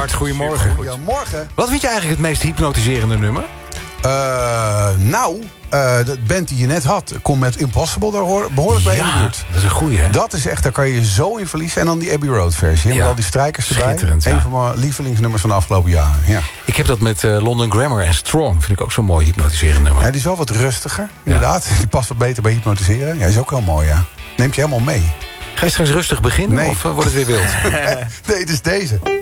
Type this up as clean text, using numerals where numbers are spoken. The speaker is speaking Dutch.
Bart, goedemorgen. Goedemorgen. Wat vind je eigenlijk het meest hypnotiserende nummer? De band die je net had, komt met Impossible daar behoorlijk bij in de buurt. Dat is een goeie, hè? Dat is echt, daar kan je zo in verliezen. En dan die Abbey Road versie, met al die strijkers erbij. Schitterend, Een van mijn lievelingsnummers van de afgelopen jaren. Ja. Ik heb dat met London Grammar en Strong. Vind ik ook zo'n mooi hypnotiserend nummer. Ja, die is wel wat rustiger, inderdaad. Die past wat beter bij hypnotiseren. Ja, is ook heel mooi, ja. Neemt je helemaal mee. Ga je straks rustig beginnen Nee. of wordt het weer wild? Nee, het is deze.